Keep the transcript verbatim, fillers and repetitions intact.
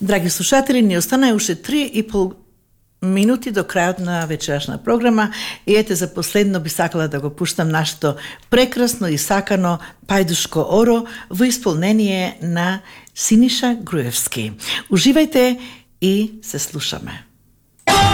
Драги слушатели, ни остана уште три и пол минути до крајот на вечерашна програма и ете за последно би сакала да го пуштам нашето прекрасно и сакано Пајдушко оро во исполнение на Синиша Груевски. Уживајте и се слушаме.